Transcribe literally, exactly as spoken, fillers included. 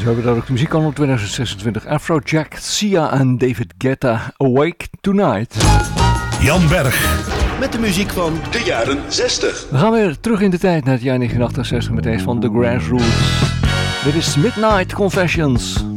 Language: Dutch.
hebben daar ook de muziek aan twintig zesentwintig. Afrojack, Sia en David Guetta. Awake Tonight. Jan Berg. Met de muziek van de jaren zestig. We gaan weer terug in de tijd naar het jaar negentien achtenzestig met deze van The Grassroots. Dit is Midnight Confessions.